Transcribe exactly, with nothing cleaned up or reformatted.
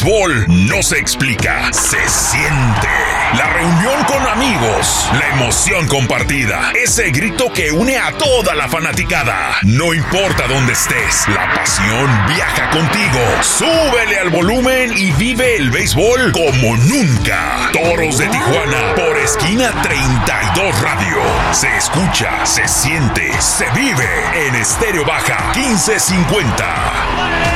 béisbol no se explica, se siente. La reunión con amigos, la emoción compartida, ese grito que une a toda la fanaticada. No importa dónde estés, la pasión viaja contigo. Súbele al volumen y vive el béisbol como nunca. Toros de Tijuana por Esquina treinta y dos Radio. Se escucha, se siente, se vive en Estéreo Baja quince cincuenta.